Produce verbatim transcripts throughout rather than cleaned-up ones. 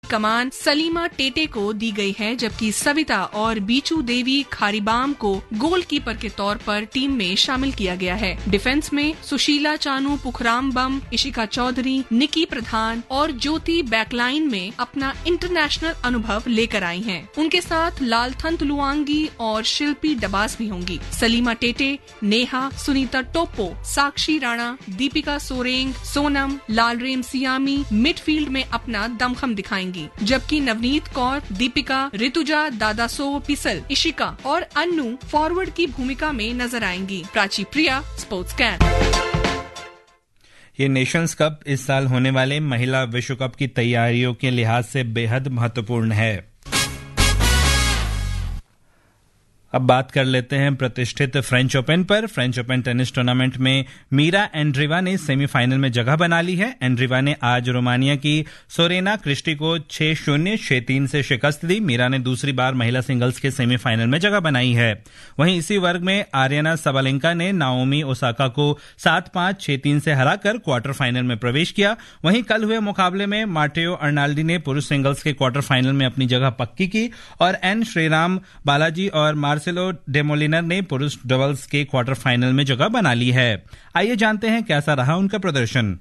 कमान सलीमा टेटे को दी गई है, जबकि सविता और बीचू देवी खारीबाम को गोलकीपर के तौर पर टीम में शामिल किया गया है। डिफेंस में सुशीला चानू पुखराम बम, इशिका चौधरी, निकी प्रधान और ज्योति बैकलाइन में अपना इंटरनेशनल अनुभव लेकर आई हैं। उनके साथ लालथंत लुआंगी और शिल्पी डबास भी होंगी। सलीमा टेटे, नेहा, सुनीता टोप्पो, साक्षी राणा, दीपिका सोरेंग, सोनम, लालरेम सियामी मिडफील्ड में अपना दमखम दिखाएंगी, जबकि नवनीत कौर, दीपिका, ऋतुजा दादासो पिसल, इशिका और अन्नू फॉरवर्ड की भूमिका में नजर आएंगी। प्राची प्रिया, स्पोर्ट्स कैन। ये नेशंस कप इस साल होने वाले महिला विश्व कप की तैयारियों के लिहाज से बेहद महत्वपूर्ण है। अब बात कर लेते हैं प्रतिष्ठित फ्रेंच ओपन पर। फ्रेंच ओपन टेनिस टूर्नामेंट में मीरा एंड्रीवा ने सेमीफाइनल में जगह बना ली है। एंड्रीवा ने आज रोमानिया की सोरेना क्रिस्टी को छह शून्य छह तीन से शिकस्त दी। मीरा ने दूसरी बार महिला सिंगल्स के सेमीफाइनल में जगह बनाई है। वहीं इसी वर्ग में आर्यना सबालेंका ने नाओमी ओसाका को सात पांच छह तीन से हराकर क्वार्टर फाइनल में प्रवेश किया। वहीं कल हुए मुकाबले में माटेओ अर्नाल्डी ने पुरुष सिंगल्स के क्वार्टर फाइनल में अपनी जगह पक्की की और एन श्रीराम बालाजी और मार्सेलो डेमोलिनर ने पुरुष डबल्स के क्वार्टर फाइनल में जगह बना ली है। आइए जानते हैं कैसा रहा उनका प्रदर्शन।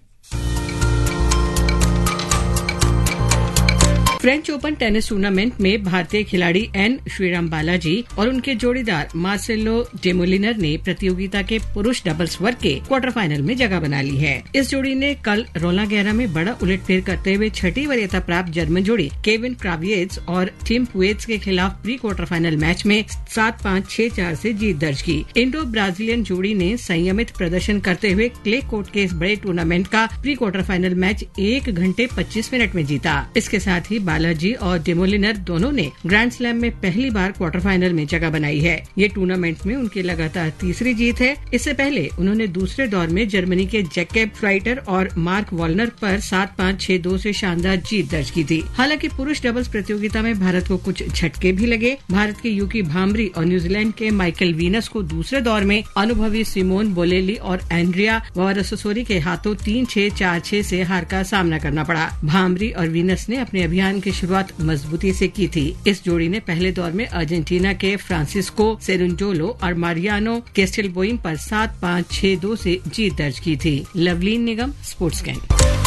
फ्रेंच ओपन टेनिस टूर्नामेंट में भारतीय खिलाड़ी एन श्रीराम बालाजी और उनके जोड़ीदार मार्सेलो डेमोलिनर ने प्रतियोगिता के पुरुष डबल्स वर्ग के क्वार्टर फाइनल में जगह बना ली है। इस जोड़ी ने कल रोलां गैरा में बड़ा उलटफेर करते हुए छठी वरीयता प्राप्त जर्मन जोड़ी केविन क्राविएट्स और टिम पुएट्स के खिलाफ प्री क्वार्टर फाइनल मैच में सात पाँच छह चार से जीत दर्ज की। इंडो ब्राजीलियन जोड़ी ने संयमित प्रदर्शन करते हुए क्ले कोर्ट के इस बड़े टूर्नामेंट का प्री क्वार्टर फाइनल मैच एक घंटे पच्चीस मिनट में जीता। इसके साथ ही बालाजी और डेमोलिनर दोनों ने ग्रैंड स्लैम में पहली बार क्वार्टर फाइनल में जगह बनाई है। ये टूर्नामेंट में उनकी लगातार तीसरी जीत है। इससे पहले उन्होंने दूसरे दौर में जर्मनी के जैकेब फ्राइटर और मार्क वॉलनर पर सात पाँच छह दो से शानदार जीत दर्ज की थी। हालांकि पुरुष डबल्स प्रतियोगिता में भारत को कुछ झटके भी लगे। भारत के यूकी भामरी और न्यूजीलैंड के माइकल वीनस को दूसरे दौर में अनुभवी सिमोन बोलेली और एंड्रिया वारासोरी के हाथों तीन छह चार छह से हार का सामना करना पड़ा। भामरी और वीनस ने अपने अभियान की शुरुआत मजबूती से की थी। इस जोड़ी ने पहले दौर में अर्जेंटीना के फ्रांसिस्को सेरुंजोलो और मारियानो केस्टेलबोइम पर सात पाँच छह दो से जीत दर्ज की थी। लवलीन निगम, स्पोर्ट्स कैन।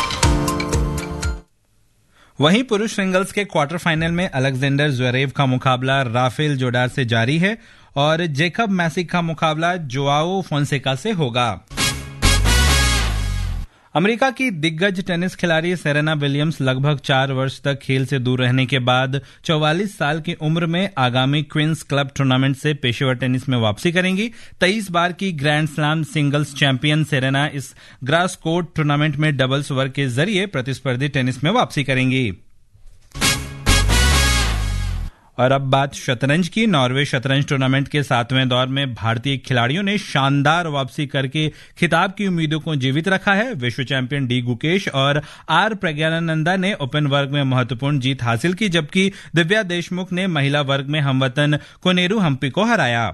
वहीं पुरुष सिंगल्स के क्वार्टर फाइनल में अलेक्जेंडर ज्वेरेव का मुकाबला राफेल जोडार से जारी है और जेकब मैसिक का मुकाबला जोआओ फोंसेका से होगा। अमेरिका की दिग्गज टेनिस खिलाड़ी सेरेना विलियम्स लगभग चार वर्ष तक खेल से दूर रहने के बाद चौवालीस साल की उम्र में आगामी क्वींस क्लब टूर्नामेंट से पेशेवर टेनिस में वापसी करेंगी। तेईस बार की grand slam singles champion Serena इस ग्रास कोर्ट टूर्नामेंट में डबल्स वर्ग के जरिए प्रतिस्पर्धी टेनिस में वापसी करेंगी। और अब बात शतरंज की। नॉर्वे शतरंज टूर्नामेंट के सातवें दौर में भारतीय खिलाड़ियों ने शानदार वापसी करके खिताब की उम्मीदों को जीवित रखा है। विश्व चैंपियन डी गुकेश और आर प्रज्ञानंदा ने ओपन वर्ग में महत्वपूर्ण जीत हासिल की, जबकि दिव्या देशमुख ने महिला वर्ग में हमवतन कोनेरू हम्पी को हराया।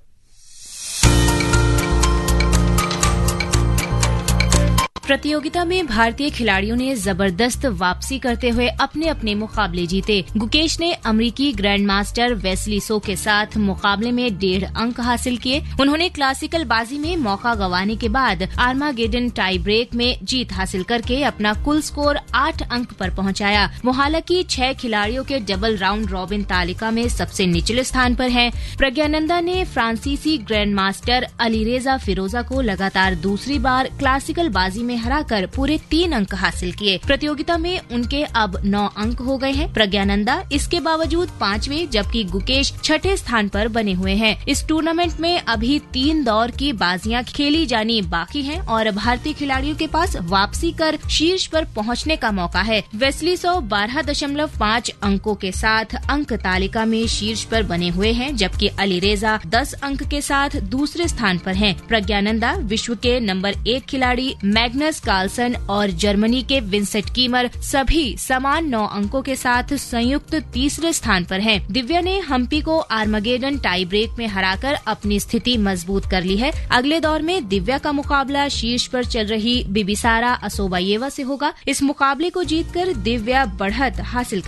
प्रतियोगिता में भारतीय खिलाड़ियों ने जबरदस्त वापसी करते हुए अपने अपने मुकाबले जीते। गुकेश ने अमेरिकी ग्रैंड मास्टर वेस्ली सो के साथ मुकाबले में डेढ़ अंक हासिल किए। उन्होंने क्लासिकल बाजी में मौका गंवाने के बाद आर्मागेडन टाई ब्रेक में जीत हासिल करके अपना कुल स्कोर आठ अंक पर पहुंचाया। वो हालांकि छह खिलाड़ियों के डबल राउंड रॉबिन तालिका में सबसे निचले स्थान पर हैं। प्रज्ञानंदा ने फ्रांसीसी ग्रैंड मास्टर अलीरेजा फिरोजा को लगातार दूसरी बार क्लासिकल बाजी में हराकर पूरे तीन अंक हासिल किए। प्रतियोगिता में उनके अब नौ अंक हो गए हैं। प्रज्ञानंदा इसके बावजूद पांचवें जबकि गुकेश छठे स्थान पर बने हुए हैं। इस टूर्नामेंट में अभी तीन दौर की बाजियां खेली जानी बाकी हैं और भारतीय खिलाड़ियों के पास वापसी कर शीर्ष पर पहुंचने का मौका है। वेस्ली सो बारह दशमलव पाँच अंकों के साथ अंक तालिका में शीर्ष पर बने हुए हैं, जबकि अलीरेजा दस अंक के साथ दूसरे स्थान पर हैं। प्रज्ञानंदा विश्व के नंबर एक खिलाड़ी मैग्नस कार्लसन और जर्मनी के विंसेंट कीमर सभी समान नौ अंकों के साथ संयुक्त तीसरे स्थान पर हैं। दिव्या ने हम्पी को आर्मागेडन टाई ब्रेक में हराकर अपनी स्थिति मजबूत कर ली है। अगले दौर में दिव्या का मुकाबला शीर्ष पर चल रही बिबिसारा असोबायेवा से होगा। इस मुकाबले को जीतकर दिव्या बढ़त हासिल